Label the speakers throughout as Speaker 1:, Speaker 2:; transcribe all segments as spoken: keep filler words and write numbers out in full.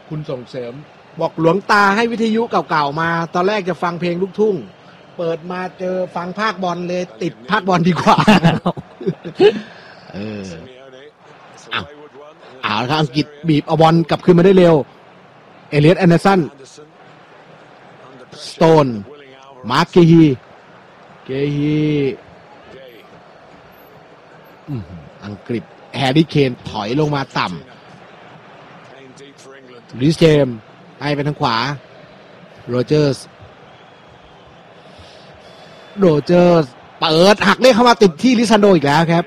Speaker 1: คุณส่งเสริมบอกหลวงตาให้วิทยุเก่าๆมาตอนแรกจะฟังเพลงลูกทุ่งเปิดมาเจอฟังภาคบอลเลยติดภาคบอลดีกว่าเออเอาเอาละครับอังกฤษบีบเอาบอลกลับคืนมาได้เร็วเอเลียตแอนเดอร์สันสโตนมาร์คเกฮีเกฮีอังกฤษแฮร์รี่เคนถอยลงมาต่ำลิสเจมให้ไปทางขวาโรเจอร์สโรเจอร์สเปิดหักเล่เข้ามาติดที่ลิซันโดอีกแล้วครับ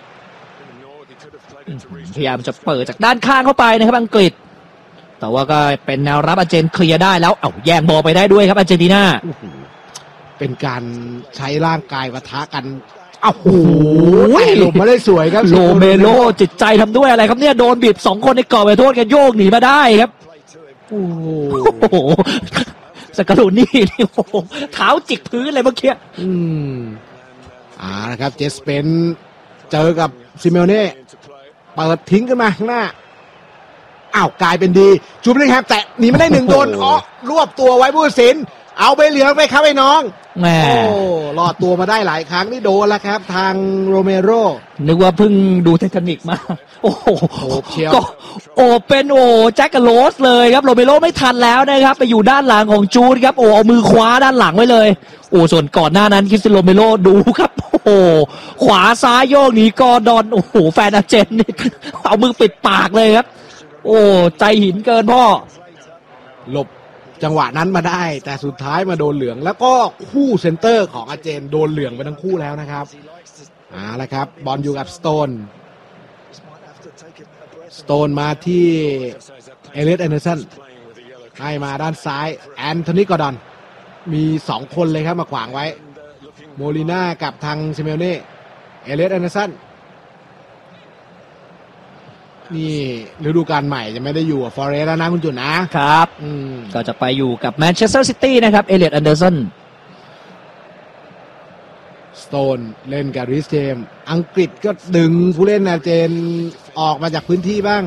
Speaker 2: พยายามจะเปิดจากด้านข้างเข้าไปนะครับอังกฤษแต่ว่าก็เป็นแนวรับอาร์เจนเคลียร์ได้แล้วเอ้าแย่งบอลไปได้ด้วยครับอาร์เจนตินา
Speaker 1: เป็นการใช้ร่างกายปะทะกันอ้าวโหแต่หลบมาได้สวยครับ
Speaker 2: โรเมโรจิตใจทำด้วยอะไรครับเนี่ยโดนบีบสองคนในกรอบไปโทษกันโยกหนีมาได้ครับ
Speaker 1: โอ้
Speaker 2: โหสกัดนี่นี่โอ้โหเท้าจิกพื้นเลยเมื่อกี้
Speaker 1: อืมอ่านะครับเจสเปนเจอกับซิเมโน่เปิดทิ้งขึ้นมาข้างหน้าอ้าวกลายเป็นดีจูบเลยครับแต่หนีไม่ได้หนึ่งโดนอ๋อรวบตัวไว้ผู้ตัดสินเอาไปเหลืองไปครับไอ้น้อง
Speaker 2: แม่
Speaker 1: โอ้รอดตัวมาได้หลายครั้งนี่โดนแล้วครับทางโรเมโร
Speaker 2: นึกว่าเพิ่งดูไททานิกมาโอ้โหก็โอ้เป็นโอ้แจ็คกับโรสเลยครับโรเมโรไม่ทันแล้วนะครับไปอยู่ด้านหลังของจูดครับโอ้เอามือคว้าด้านหลังไว้เลยโอ้ส่วนก่อนหน้านั้นคริสเตียโนโรเมโรดูครับโอ้โหขวาซ้ายโยกหนีกอร์ดอนโอ้โหแฟนอาร์เจนนี่เอามือปิดปากเลยครับโอ้ใจหินเกินพ่อ
Speaker 1: หลบจังหวะนั้นมาได้แต่สุดท้ายมาโดนเหลืองแล้วก็คู่เซนเตอร์ของอาร์เจนโดนเหลืองไปทั้งคู่แล้วนะครับเอาละครับบอลอยู่กับสโตนสโตนมาที่เอเลียตแอนเดอร์สันให้มาด้านซ้ายแอนโทนีกอร์ดอนมีสองคนเลยครับมาขวางไว้โมลิน่ากับทางซิเมโน่เอเลียตแอนเดอร์สันนี่ฤดูกาลใหม่จะไม่ได้อยู่กับฟอเรสต์แล้วนะคุณจุน
Speaker 2: นะครับก็จะไปอยู่กับแมนเชสเตอร์ซิตี้นะครับเอเลียตแอนเดอร์สัน
Speaker 1: สโตนเล่นกับริสเจมอังกฤษก็ดึงผู้เล่นอาร์เจนออกมาจากพื้นที่บ้าง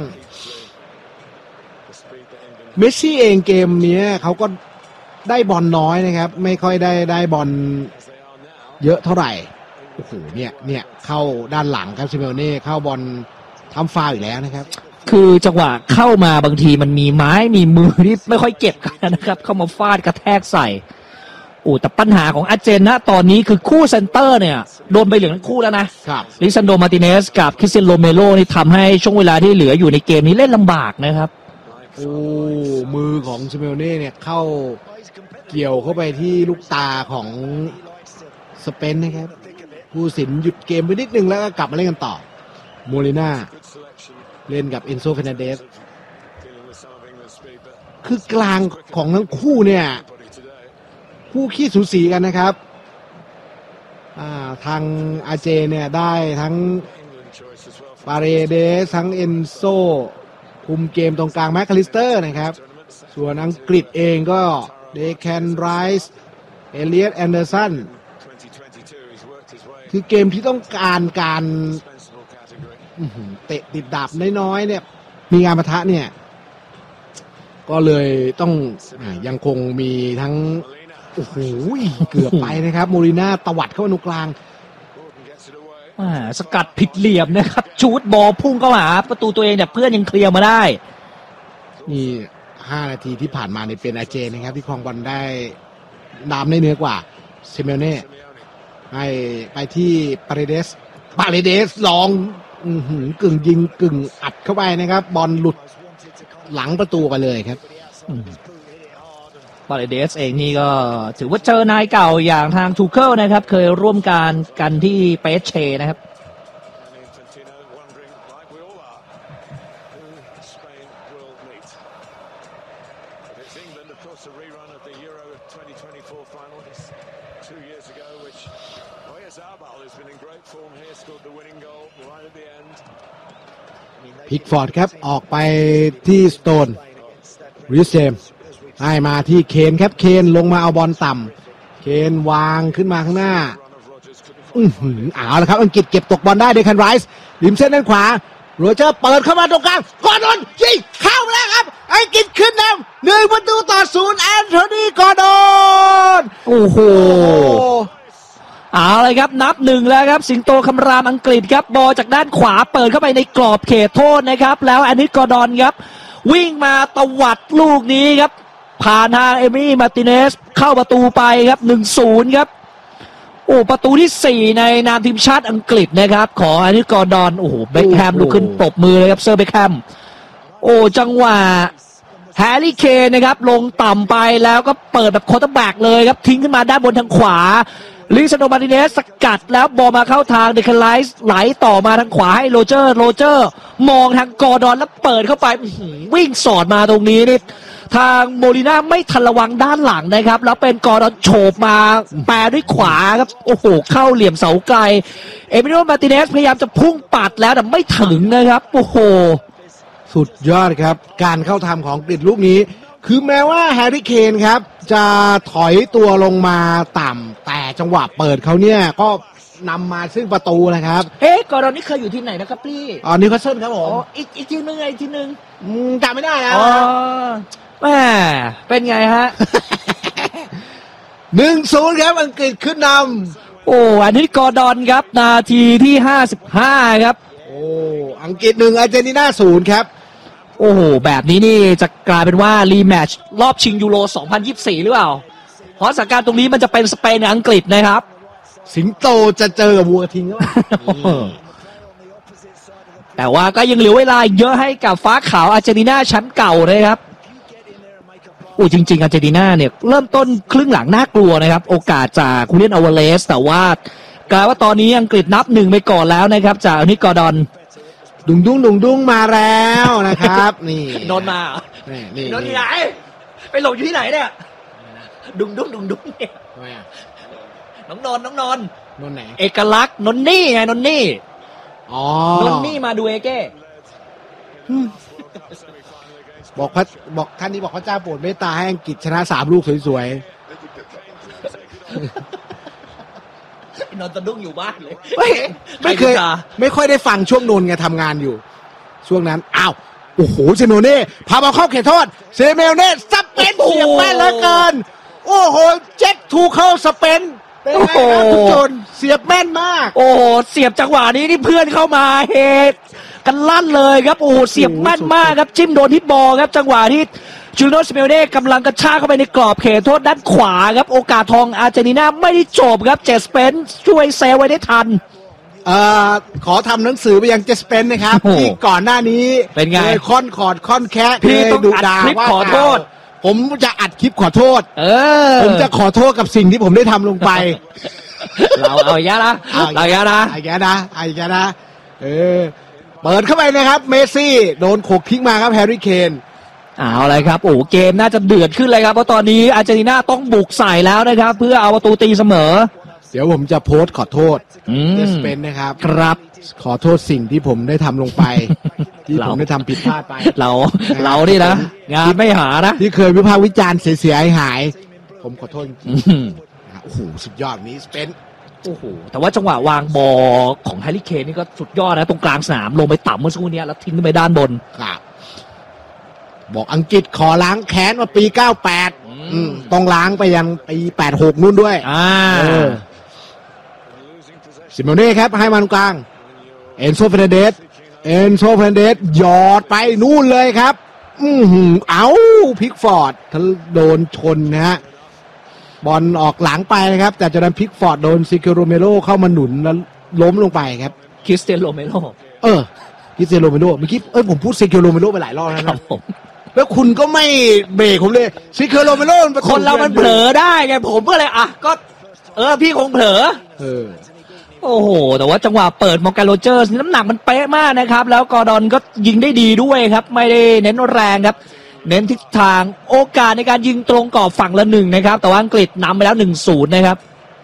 Speaker 1: เมสซี่เองเกมนี้เขาก็ได้บอลน้อยนะครับไม่ค่อยได้ได้บอลเยอะเท่าไหร่โอ้โหเนี่ยเนี่ยเข้าด้านหลังครับซิเมโน่เข้าบอลทำฟาวอีกแล้วนะครับ
Speaker 2: คือจังหวะเข้ามาบางทีมันมีไม้มีมือที่ไม่ค่อยเก็บกันนะครับเข้ามาฟาดกระแทกใส่โอ้แต่ปัญหาของอาร์เจนนะตอนนี้คือคู่เซนเตอร์เนี่ยโดนใบเหลืองทั้งคู่แล้วนะครับลิซันโดมาติเนสกับคริสเตียโนโรเมโรนี่ทำให้ช่วงเวลาที่เหลืออยู่ในเกมนี้เล่นลำบากนะครับ
Speaker 1: โอ้มือของซิเมโน่เนี่ยเข้าเกี่ยวเข้าไปที่ลูกตาของสเปนนะครับผู้สินหยุดเกมไปนิดนึงแล้วก็กลับมาเล่นกันต่อโมลิน่าเล่นกับเอนโซ เฟร์นันเดสคือกลางของทั้งคู่เนี่ยคู่ขี้สูสีกันนะครับทางอาเจเนี่ยได้ทั้งปาเรเดสทั้งเอนโซคุมเกมตรงกลางแมคคาลิสเตอร์นะครับส่วนอังกฤษเองก็เดแคนไรส์เอเลียตแอนเดอร์สันคือเกมที่ต้องการการเตะติดดาบน้อยๆเนี่ยมีงานปะทะเนี่ยก็เลยต้องยังคงมีทั้งโอ้โหเกือบไปนะครับโมลิน่าตวัดเข้ามาตรงกลาง
Speaker 2: สกัดผิดเหลี่ยมนะครับชูดบอลพุ่งเข้าหาประตูตัวเองแต่เพื่อนยังเคลียร์มาได้
Speaker 1: นี่ห้านาทีที่ผ่านมาเนี่ยเป็นอาเจนะครับที่ครองบอลได้ดามได้เนื้อกว่าซิเมโน่ให้ไปที่ปาเรเดสปาเรเดสลองกึ่งยิงกึ่งอัดเข้าไปนะครับบอลหลุดหลังประตูไปเลยครับ
Speaker 2: ปาเรเดสเองนี่ก็ถือว่าเจอนายเก่าอย่างทางทูเคิลนะครับเคยร่วมการกันที่เปเชนะครับ
Speaker 1: พิกฟอร์ดครับออกไปที่สโตนริสเจมให้มาที่เคนครับเคนลงมาเอาบอลต่ำเคนวางขึ้นมาข้างหน้าอื้อหือเอาละครับอังกฤษเก็บตกบอลได้เดคันไรส์ริมเส้นด้านขวาโรเจอร์เปิดเข้ามาตรงกลางกอร์ดอนยิงเข้าแล้วครับอังกฤษขึ้น
Speaker 2: โอ้โหเอาเลยครับนับหนึ่งแล้วครับสิงโตคำรามอังกฤษครับบอลจากด้านขวาเปิดเข้าไปในกรอบเขตโทษนะครับแล้วแอนนิส กอร์ดอนครับวิ่งมาตวัดลูกนี้ครับผ่านทางเอมิลี่ มาร์ติเนสเข้าประตูไปครับ หนึ่งศูนย์ ครับโอ้ประตูที่สี่ในนามทีมชาติอังกฤษนะครับของแอนนิส กอร์ดอนโอ้โหเบคแฮมลุกขึ้นปรบมือเลยครับเซอร์เบคแฮมโอ้จังหวะแฮร์รี่เคนนะครับลงต่ำไปแล้วก็เปิดแบบควอเตอร์แบ็กเลยครับทิ้งขึ้นมาด้านบนทางขวาลิซานโด มาร์ติเนสสกัดแล้วบอลมาเข้าทางเดคันไลส์ไหลต่อมาทางขวาให้โรเจอร์โรเจอร์มองทางกอร์ดอนแล้วเปิดเข้าไปวิ่งสอดมาตรงนี้นี่ทางโมลิน่าไม่ทันระวังด้านหลังนะครับแล้วเป็นกอร์ดอนโฉบมาแปรด้วยขวาครับโอ้โหเข้าเหลี่ยมเสาไกลเอมิโน มาร์ติเนสพยายามจะพุ่งปัดแล้วแต่ไม่ถึงนะครับโอ้โห
Speaker 1: สุดยอดครับการเข้าทำของอังกฤษลูกนี้คือแม้ว่าแฮร์รี่เคนครับจะถอยตัวลงมาต่ำแต่จังหวะเปิดเขาเนี่ยก็นำมาซึ่งประตูนะครับ
Speaker 2: เฮ้กอร์ดอนนี่เคยอยู่ที่ไหนนะครับพี่
Speaker 1: อ๋อนิวคาสเซิลครับผม
Speaker 2: อีกอีกทีนึงไงอีกทีนึง
Speaker 1: จำไม่ได้แล้ว
Speaker 2: อ๋อแหมเป็นไงฮะ
Speaker 1: หนึ่งศูนย์ ครับอังกฤษขึ้นน
Speaker 2: ำโอ้อันนี้กอร์ดอนครับนาทีที่ห้าสิบห้าครับ
Speaker 1: โอ้อังกฤษหนึ่งอาร์เจนตินาศูนย์ครับ
Speaker 2: โอ้โหแบบนี้นี่จะกลายเป็นว่ารีแมตช์รอบชิงยูโรสองพันยี่สิบสี่หรือเปล่าเพราะสถานการณ์ตรงนี้มันจะเป็นสเปนกับอังกฤษนะครับ
Speaker 1: สิงโตจะเจอกับวัวทิ้งแล้ว
Speaker 2: แต่ว่าก็ยังเหลือเวลาเยอะให้กับฟ้าขาวอาร์เจนตินาแชมป์เก่านะครับโอ้จริงๆอาร์เจนตินาเนี่ยเริ่มต้นครึ่งหลังน่ากลัวนะครับโอกาสจากคูเลียน อัลวาเรสแต่ว่ากลายว่าตอนนี้อังกฤษนับหนึ่งไปก่อนแล้วนะครับจากอันนี้กอร์ดอน
Speaker 1: ดุงดุงดุงดุงมาแล้วนะครับนี่
Speaker 2: นนมานี่นนที่ไหนไปหลบอยู่ที่ไหนเนี่ยดุงดุงดุงดุงเนี่ยน้องนนน้องนน
Speaker 1: นนไหน
Speaker 2: เอกลักษณ์นนนี่ไงนนนี่
Speaker 1: อ๋อน
Speaker 2: นนี่มาดูเอเก้
Speaker 1: บอกพระบอกท่านนี้บอกพระเจ้าโปรดเมตตาให้อังกฤษชนะสามลูกสวย
Speaker 2: ๆนนตะดุ้งอยู่บ้านเลย
Speaker 1: ไม่ไม่เคยไม่ค่อยได้ฟังช่วงนนไงทำงานอยู่ช่วงนั้นอ้าวโอ้โหเซโมเน่พาบอลเข้าเขตโทษเซเมลเน่สเปนเสียบแม่นเหลือเกินโอ้โหเจ็ดทูเข้าสเปนเป็นไงครับทุกคนเสียบแม่นมาก
Speaker 2: โอ้โหเสียบจังหวะนี้นี่เพื่อนเข้ามาเฮกันลั่นเลยครับโอ้เสียบแม่นมากครับจิ้มโดนที่บอลครับจังหวะที่จูโน่ ซิเมโอเน่กำลังกระชากเข้าไปในกรอบเขตโทษด้านขวาครับโอกาสทองอาร์เจนตินาไม่ได้จบครับเจสเปนช่วยเซฟไว้ได้ทัน
Speaker 1: เอ่อขอทำหนังสือไปยังเจสเปนนะครับที่ก่อนหน้านี้
Speaker 2: เป็นไง
Speaker 1: ค่อนขอดค่อนแคะ
Speaker 2: พี่ต้องอัดคลิปขอโทษ
Speaker 1: ผมจะอัดคลิปขอโทษ
Speaker 2: เออ
Speaker 1: ผมจะขอโทษกับสิ่งที่ผมได้ทำลงไป
Speaker 2: เราเอาอย่างนะเอาอย่างนะ
Speaker 1: เอาอย่างนะเอาอย่างนะเออเปิดเข้าไปนะครับเมสซี่โดนโขกทิ้งมาครับแฮร์รี่เคน
Speaker 2: เอาเลยครับโอ้เกมน่าจะเดือดขึ้นเลยครับเพราะตอนนี้อาร์เจนตินาต้องบุกใส่แล้วนะครับเพื่อเอาประตูตีเสมอ
Speaker 1: เดี๋ยวผมจะโพสต์ขอโทษเจสเปนนะครับ
Speaker 2: ครับ
Speaker 1: ขอโทษสิ่งที่ผมได้ทำลงไปที่ผมได้ทำผิดพลาดไป
Speaker 2: เราเรานี่นะงานไม่หานะ
Speaker 1: ที่เคยวิพากษ์วิจารณ์เสียหายผมขอโทษโอ้โหสุดยอดนี้สเปน
Speaker 2: โอ้โหแต่ว่าจังหวะวางบอลของแฮร์รี่เคนนี่ก็สุดยอดนะตรงกลางสนามลงไปต่ำเมื่อสักครู่นี้แล้วทิ้งขึ้นไปด้านบน
Speaker 1: ครับบอกอังกฤษขอล้างแค้นมาปีเก้าสิบแปดอืมต้องล้างไปยังปีแปดสิบหกนู่นด้วย
Speaker 2: อ่า
Speaker 1: ซิโมเน่ครับให้มาตรงกลางเอนโซ เฟร์นันเดสเอนโซ เฟร์นันเดสหยอดไปนู่นเลยครับอือหือเอ้าพิกฟอร์ดทะโดนชนนะฮะบอลออกหลังไปนะครับแต่จากนั้นพิกฟอร์ดโดนซิเกโรเมโรเข้ามาหนุนแล้วล้มลงไปครับ
Speaker 2: คริสเตียนโรเมโร
Speaker 1: เออคริสเตียนโรเมโรเมื่อกี้เอ้ยผมพูดซิเกโรเมโรไปหลายรอบแล้วนะครับผมแล้วคุณก็ไม่เบรกผมเลยซิเกโรเมโร
Speaker 2: คนเรามันเผลอได้ไงผมก็เลยอ่ะก็เออพี่คงเผลอ
Speaker 1: เออ
Speaker 2: โอ้โหแต่ว่าจังหวะเปิดมอร์แกนโรเจอร์สน้ำหนักมันเป๊ะมากนะครับแล้วกอร์ดอนก็ยิงได้ดีด้วยครับไม่ได้เน้นแรงครับเน้นทิศทางโอกาสในการยิงตรงกรอบฝั่งละหนึ่งนะครับแต่ว่าอังกฤษนำไปแล้ว หนึ่งศูนย์ นะครับ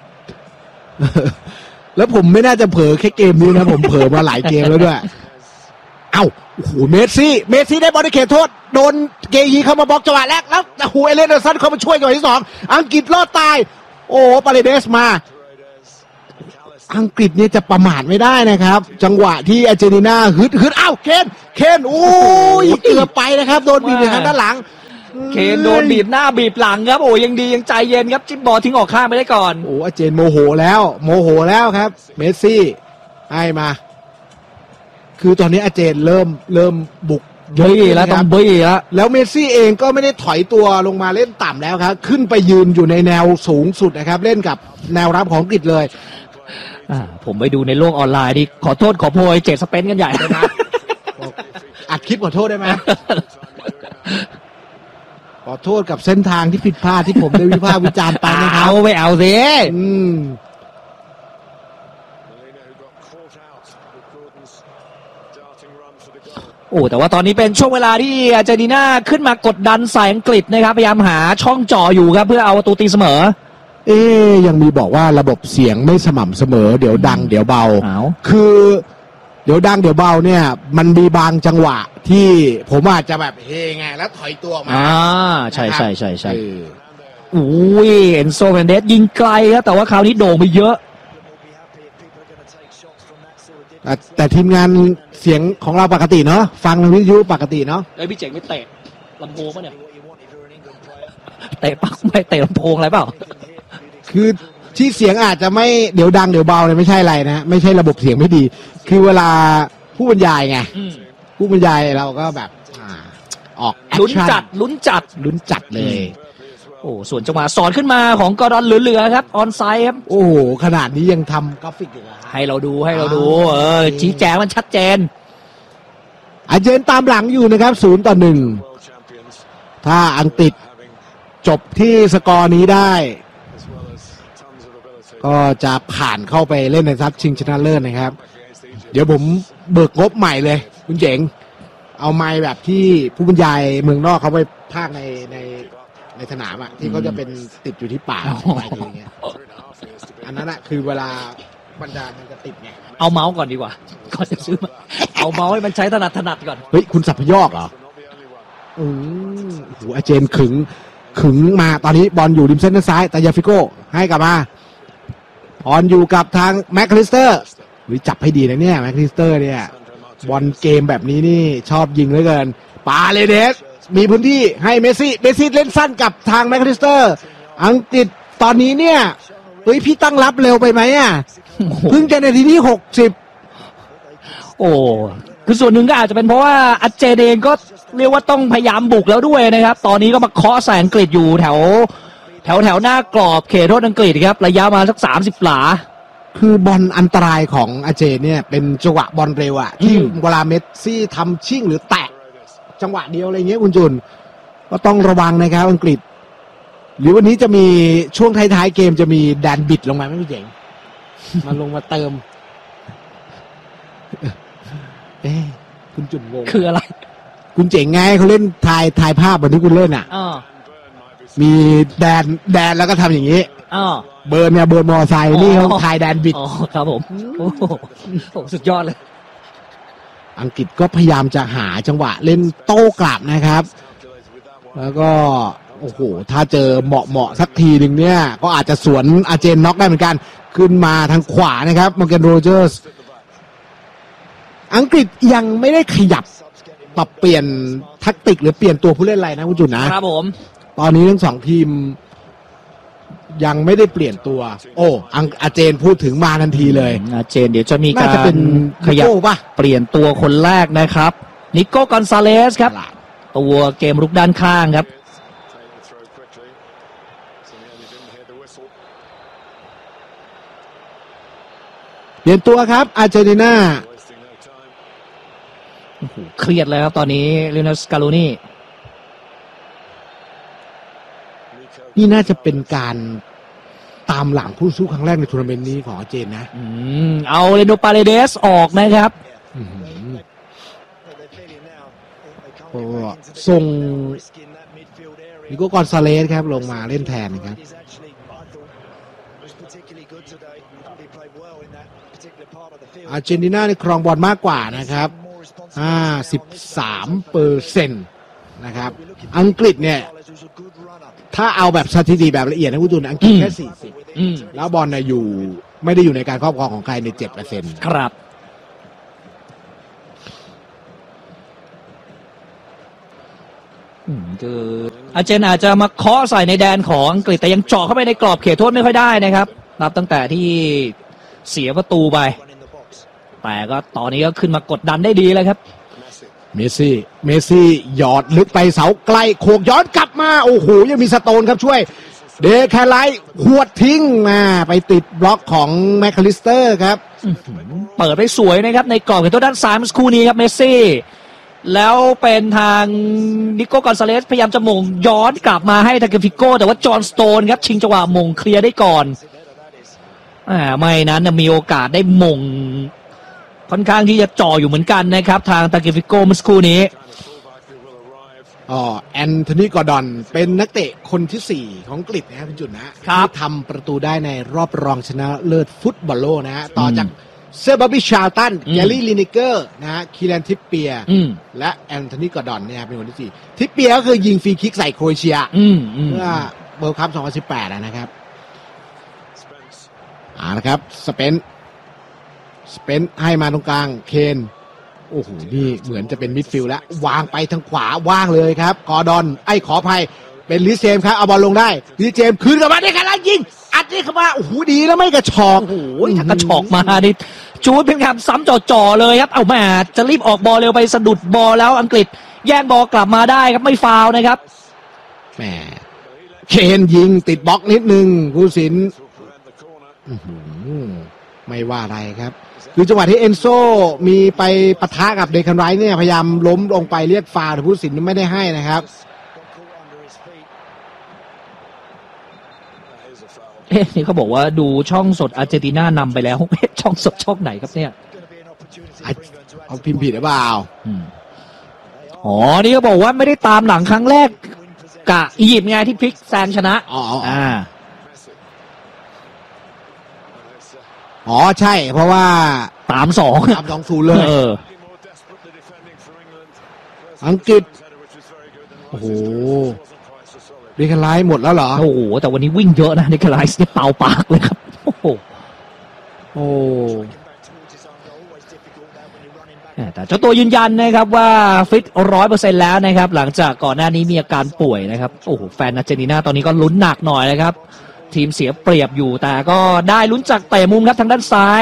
Speaker 1: แล้วผมไม่น่าจะเผลอแค่เกมนี้นะผมเผลอมาหลายเกมแล้วด้วยเอ้าโอ้โหเมสซี่เมสซี่ได้บอลในเขตโทษโดนเกยีเข้ามาบล็อกจังหวะแรกแล้วโอ้โหเอเลนเดอร์สันเข้ามาช่วยจังหวะที่สองอังกฤษรอดตายโอ้ปาเรเดสมาอังกฤษเนี่ยจะประมาทไม่ได้นะครับจังหวะที่อาร์เจนตินาฮึดฮึดอ้าวเคนเคนโอ้ยเกือบไปนะครับโดนบีบทางด้านหลัง
Speaker 2: เคนโดนบีบหน้าบีบหลังครับโอ้ยังดียังใจเย็นครับจิ้มบอลทิ้งออกข้างไปได้ก่อน
Speaker 1: โอ้อาเจนโมโหแล้วโมโหแล้วครับเมสซี่ให้มา คือตอนนี้อาเจนเริ่มเริ่มบุก
Speaker 2: บี้แล้วต้องบี้แล้ว
Speaker 1: แล้วเมสซี่เองก็ไม่ได้ถอยตัวลงมาเล่นต่ำแล้วครับขึ้นไปยืนอยู่ในแนวสูงสุดนะครับเล่นกับแนวรับของอังกฤษเลย
Speaker 2: ผมไปดูในโลกออนไลน์ดิขอโทษขอโพยเจ็ดสเปนกันใหญ่เลยนะ
Speaker 1: อัดคลิปขอโทษได้ไหมขอโทษกับเส้นทางที่ผิดพลาดที่ผมได้วิพากษ์วิจารณ์ไปนะครับ
Speaker 2: เอาไม่เอาสิ
Speaker 1: อืม
Speaker 2: โอ้แต่ว่าตอนนี้เป็นช่วงเวลาที่อาร์เจนตินาขึ้นมากดดันใส่อังกฤษนะครับพยายามหาช่องจ่ออยู่ครับเพื่อเอาประตูตีเสมอ
Speaker 1: เอ๊ยังมีบอกว่าระบบเสียงไม่สม่ำเสมอเดี๋ยวดังเดี๋ยวเบาคือเดี๋ยวดังเดี๋ยวเบาเนี่ยมันมีบางจังหวะที่ผมอาจจะแบบเฮไงแล้วถอยตัวมา
Speaker 2: อ่าใช่ใช่ใช่ใช่อุ้ยเอ็นโซเฟนเดสยิงไกลครับแต่ว่าคราวนี้โด่งไปเยอะ
Speaker 1: แต่ทีมงานเสียงของเราปกติเนาะฟังทางวิทยุปกติเนาะ
Speaker 2: ไอ้พี่เจ๋งไม่เตะลำโพงป่ะเนี่ยเตะปักไม่เตะลำโพงอะไรเปล่า
Speaker 1: คือที่เสียงอาจจะไม่เดี๋ยวดังเดี๋ยวเบาเลยไม่ใช่อะไรนะไม่ใช่ระบบเสียงไม่ดีคือเวลาผู้บรรยายไงผู้บรรยายเราก็แบบออก
Speaker 2: ลุ้นจัดลุ้นจัด
Speaker 1: ลุ้นจัดเลย
Speaker 2: โอ้ส่วนจังหวะสอนขึ้นมาของกอร์ดอนเหลือๆครับออนไซด์ครับ
Speaker 1: โอ้ขนาดนี้ยังทำกราฟิกอยู่
Speaker 2: ให้เราดูให้เราดูเออชี้แจงมันชัดเจน
Speaker 1: อาร์เจนตามหลังอยู่นะครับศูนย์ต่อหนึ่งถ้าอังกฤษจบที่สกอร์นี้ได้ก็จะผ่านเข้าไปเล่นในซับชิงชนะเลิศนะครับเดี๋ยวผมเบิกงบใหม่เลยคุณเจ๋งเอาไม้แบบที่ผู้บรรยายเมืองนอกเขาไปพากในในในสนามอ่ะที่เขาจะเป็นติดอยู่ที่ปากอะไรอย่างเงี้ยอันนั้นอ่ะคือเวลาบรรดามันจะติดไง
Speaker 2: เอาเมาส์ก่อนดีกว่าก่อนจะซื้อมาเอาเมาส์ให้มันใช้ถนัดถนัดก่อน
Speaker 1: เฮ้ยคุณสับพยอกเหรออืมโอ้โหอาเจนขึงขึงมาตอนนี้บอลอยู่ริมเส้นด้านซ้ายแต่ยาฟิโก้ให้กลับมาบอลอยู่กับทางแม็กคลิสเตอร์หรือจับให้ดีนะเนี่ยแม็กคลิสเตอร์เนี่ยบอลเกมแบบนี้นี่ชอบยิงเหลือเกินปาเลเดสมีพื้นที่ให้เมสซี่เมสซี่เล่นสั้นกับทางแม็กคลิสเตอร์อังกฤษตอนนี้เนี่ยเฮ้ยพี่ตั้งรับเร็วไปไหมอ่ะเพิ่งจะในทีที่หกสิบ
Speaker 2: โอ้คือส่วนหนึ่งก็อาจจะเป็นเพราะว่าอาร์เจนเองก็เรียกว่าต้องพยายามบุกแล้วด้วยนะครับตอนนี้ก็มาเคาะใส่อังกฤษอยู่แถวแถวแถวหน้ากรอบเขตโทษอังกฤษครับระยะมาสักสามสิบหลา
Speaker 1: คือบอลอันตรายของอาร์เจนเนี่ยเป็นจังหวะบอลเร็วอะที่เวลาเมสซี่ทำชิ่งหรือแตะจังหวะเดียวอะไรเงี้ยคุณจุนก็ต้องระวังนะครับอังกฤษหรือวันนี้จะมีช่วงท้ายๆเกมจะมีแดนบิดลงมาไหมพี่เจ๋งมาลงมาเติมเอ๊ะคุณจุนงง
Speaker 2: คืออะไร
Speaker 1: คุณเจ๋งไงเขาเล่นถ่ายถ่ายภาพเหมือนที่คุณเล่นอ่ะมีแดนแดนแล้วก็ทำอย่างนี้เบิร์นเนี่ยเบิร์นมอไซค์นี่เขาถ่ายแดนบิด
Speaker 2: อ๋อครับผมโอ้โหสุดยอดเลย
Speaker 1: อังกฤษก็พยายามจะหาจังหวะเล่นโต้กลับนะครับแล้วก็โอ้โหถ้าเจอเหมาะเหมาะสักทีหนึ่งเนี่ยก็อาจจะสวนอาร์เจนน็อกได้เหมือนกันขึ้นมาทางขวานะครับมอร์แกนโรเจอร์สอังกฤษยังไม่ได้ขยับปรับเปลี่ยนแทคติกหรือเปลี่ยนตัวผู้เล่นอะไรนะคุณจุนนะครับ
Speaker 2: ผม
Speaker 1: ตอนนี้ทั้งสองทีมยังไม่ได้เปลี่ยนตัวโอ้อังอาร์เจนพูดถึงมาทันทีเลย
Speaker 2: อาร์เจนเดี๋ยวจะมีการ
Speaker 1: ขยับ
Speaker 2: เปลี่ยนตัวคนแรกนะครับนิโก้กอนซาเลสครับตัวเกมรุกด้านข้างครับ
Speaker 1: เปลี่ยนตัวครับอาร์เจนตินา
Speaker 2: เครียดเลยครับตอนนี้ลิโอเนล สกาโลนี่
Speaker 1: นี่น่าจะเป็นการตามหลังผู้สู้ครั้งแรกในทัวร์นาเมนต์นี้ของอาร์เจนนะ
Speaker 2: อืมเอาเรโนปาเรเดสออกนะครับ
Speaker 1: โอ้ส่งนิโก้กอนซาเลสครับลงมาเล่นแทนนะครับอาร์เจนตินาในครองบอลมากกว่านะครับห้าสิบสามเปอร์เซ็นต์นะครับอังกฤษเนี่ยถ้าเอาแบบสถิติแบบละเอียดนะคุณตูนอังกฤษแค่สี่สิบแล้วบอลเนี่ยอยู่ไม่ได้อยู่ในการครอบครองของใครใน เจ็ดเปอร์เซ็นต์
Speaker 2: ครับคืออาร์เจนอาจจะมาเคาะใส่ในแดนของอังกฤษแต่ยังเจาะเข้าไปในกรอบเขตโทษไม่ค่อยได้นะครับนับตั้งแต่ที่เสียประตูไปแต่ก็ตอนนี้ก็ขึ้นมากดดันได้ดีแล้วครับ
Speaker 1: เมสซี่เมสซี่หยอดลึกไปเสาไกลโขกย้อนกลับมาโอ้โหยังมีสโตนครับช่วยเดแคไลท์หวดทิ้งมาไปติดบล็อกของแมคคาลิสเตอร์ครับ
Speaker 2: เปิดไปสวยนะครับในกรอบเขตโทษด้านซ้ายเมื่อสักครู่นี้ครับเมสซี่แล้วเป็นทางนิโก้กอนซาเลสพยายามจะมงย้อนกลับมาให้ทางเกฟิโก้แต่ว่าจอห์นสโตนครับชิงจังหวะมงเคลียร์ได้ก่อนอ่าไม่นั้นมีโอกาสได้มงค่อนข้างที่จะจ่ออยู่เหมือนกันนะครับทางตาเกฟิโก้เมื่อสักครู่นี้
Speaker 1: อ๋อแอนโทนีกอร์ดอนเป็นนักเตะคนที่สี่ของอังกฤษนะครับพี่จุนนะที่ทำประตูได้ในรอบรองชนะเลิศฟุตบอลโลกนะฮะต่อจากเซอร์บอบบี้ชาร์ลตันแกลลี่ลินิเกอร์นะฮะคีแลนทิปเปียและแอนโทนีกอร์ดอนเนี่ยเป็นคนที่สี่ทิปเปียก็คือยิงฟรีคิกใส่โครเอเชียเมื่อเวิลด์คัพสองพันสิบแปดนะครับอ่านะครับสเปนสเปนให้มาตรงกลางเคนโอ้โหนี่เหมือนจะเป็นมิดฟิลด์แล้ววางไปทางขวาว่างเลยครับกอร์ดอนไอ้ขออภัยเป็นลิเซมครับเอาบอลลงได้ลิเซมคืนกลับมาได้กันแล้วยิงอัดนี่เข้ามาโอ้โหดีแล้วไม่กระชอก
Speaker 2: โอ้โหถ้ากระชอกมาดิจูดเป็นคำซ้ำจ่อๆเลยครับเอาแม่จะรีบออกบอลเร็วไปสะดุดบอลแล้วอังกฤษแย่งบอลกลับมาได้ครับไม่ฟาวนะครับ
Speaker 1: แหมเคนยิงติดบล็อกนิดนึงผู้สินไม่ว่าอะไรครับคือจังหวะที่เอนโซมีไปปะทะกับเดคันไรท์เนี่ยพยายามล้มลงไปเรียกฟาวล์แต่ผู้ตัดสินไม่ได้ให้นะครับ
Speaker 2: เอ๊ะนี่เขาบอกว่าดูช่องสดอาร์เจนตินานำไปแล้วช่องสดช่องไหนครับเนี่ย
Speaker 1: เอาพิมพ์ผิดหรือเปล่า
Speaker 2: อ๋อนี่เขาบอกว่าไม่ได้ตามหลังครั้งแรกกะอียิปต์ไงที่พลิกแซงชนะ
Speaker 1: อ๋ออ่าอ๋อใช่เพราะว่า
Speaker 2: สามสอง
Speaker 1: สามสองศูนย์เลยอังกฤษโอ้โหเดคไลท์หมดแล้วเหรอ
Speaker 2: โอ้โหแต่วันนี้วิ่งเยอะนะเดคไลท์เนี่ยเป่าปากเลยครับโอ้โห
Speaker 1: โอ้
Speaker 2: แต่เจ้าตัวยืนยันนะครับว่าฟิตร้อยเปอร์เซ็นต์แล้วนะครับหลังจากก่อนหน้านี้มีอาการป่วยนะครับโอ้โหแฟนอาร์เจนตินาตอนนี้ก็ลุ้นหนักหน่อยนะครับทีมเสียเปรียบอยู่แต่ก็ได้ลุ้นจากเตะมุมครับทางด้านซ้าย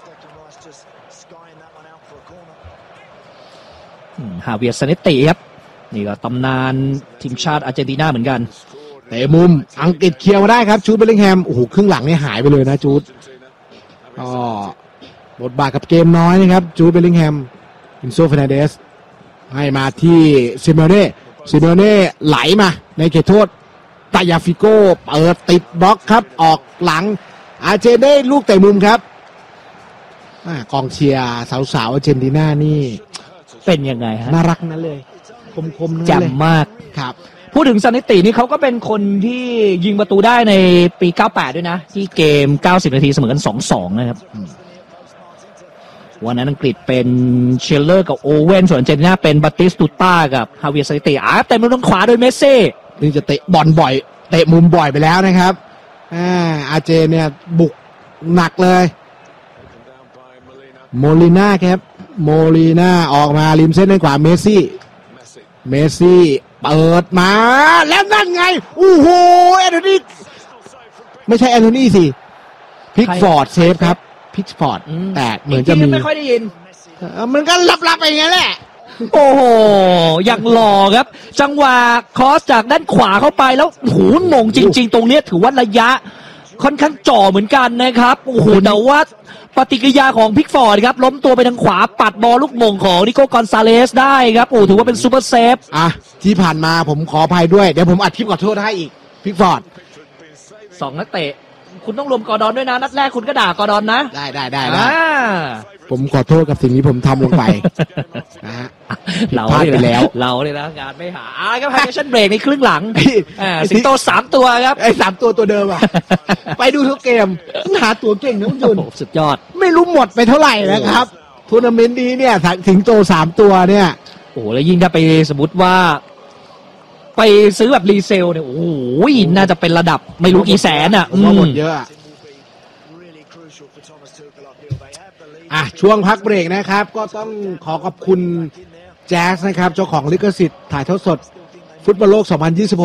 Speaker 2: ฮาเวียร์ซาเนตติครับนี่ก็ตำนานทีมชาติอาร์เจนตินาเหมือนกัน
Speaker 1: เตะมุมอังกฤษเคลียร์มาได้ครับจูดเบลลิงแฮมโอ้โหครึ่งหลังนี่หายไปเลยนะจูดก็บทบาทกับเกมน้อยนะครับจูดเบลลิงแฮมอินโซเฟรนันเดสให้มาที่ซิเมเน่ซิเมเน่ไหลมาในเขตโทษตายาฟิโก้เปิดติดบล็อกครับออกหลังอาร์เจนได้ลูกเตะมุมครับกองเชียร์สาวๆอาร์เจนตินานี่
Speaker 2: เป็นยังไงฮะ
Speaker 1: น่ารักนั่นเลยคมๆนั่นเลย
Speaker 2: แจ่มมาก
Speaker 1: ครับ
Speaker 2: พูดถึงซานิตินี่เขาก็เป็นคนที่ยิงประตูได้ในปีเก้าสิบแปดด้วยนะที่เกมเก้าสิบนาทีเสมอกัน สองสอง นะครับวันนั้นอังกฤษเป็นเชลเลอร์กับโอเว่นส่วนอาร์เจนตินาเป็นบัตติสตูต้ากับฮาเวียร์ซานิติอ่ะเต็มทางขวาโดยเมสซี่
Speaker 1: นี่จะเตะบอลบ่อยเตะมุมบ่อยไปแล้วนะครับอ่าอาร์เจนเนี่ยบุกหนักเลยโมลิน่าครับโมลิน่าออกมาริมเส้นด้านขวาเมสซี่เมสซี่เปิดมาแล้วนั่นไงโอ้โหแอนโทนีไม่ใช่แอนโทนีสิพิกฟอร์ดเซฟครับพิกฟอร์ดแต่เหมือนจะมี
Speaker 2: ไม่ค่อยได้ยิน
Speaker 1: มันก็ลับๆไปอย่างนี้แหละ
Speaker 2: โอ้โหอย่างหล่อครับจังหวะคอสจากด้านขวาเข้าไปแล้วหูมงจริงๆตรงนี้ถือว่าระยะค่อนข้างจ่อเหมือนกันนะครับโอ้โหแต่ว่าปฏิกิริยาของพิกฟอร์ดครับล้มตัวไปทางขวาปัดบอลลูกมงของนิโก้กอนซาเลสได้ครับโอ้ถือว่าเป็นซูเปอร์เซฟ
Speaker 1: อ่ะที่ผ่านมาผมขออภัยด้วยเดี๋ยวผมอัดคลิปขอโทษให้อีกพิกฟอร์ด
Speaker 2: สองนักเตะคุณต้องรวมกอร์ดอนด้วยนะนัดแรกคุณก็ด่ากอร์ดอนนะ
Speaker 1: ได้ได้ได้ได้ผมขอโทษกับสิ่งที่ผมทำลงไปนะฮะ
Speaker 2: เราพลาดไปแล้วเราเลยนะงานไม่หาอ่ะครับไฮเดชั่นเบรกในครึ่งหลังอ่าสิงโตสามตัวครับ
Speaker 1: ไอ้สามตัวตัวเดิมอ่ะไปดูทุกเกมหาตัวเก่งนะคุณจุน
Speaker 2: สุดยอด
Speaker 1: ไม่รู้หมดไปเท่าไหร่นะครับทัวร์นาเมนต์นี้เนี่ยสิงโตสามตัวเนี่ย
Speaker 2: โอ้แล้วยิ่งถ้าไปสมมติว่าไปซื้อแบบรีเซลเนี่ยโอ้โหน่าจะเป็นระดับไม่รู้กี่แสนอ่ะ
Speaker 1: ผมว่าหมดเยอะอ่ะช่วงพักเบรกนะครับก็ต้องขอขอบคุณแจ๊สนะครับเจ้าของลิขสิทธิ์ถ่ายทอดสดฟุตบอลโลก สองพันยี่สิบหก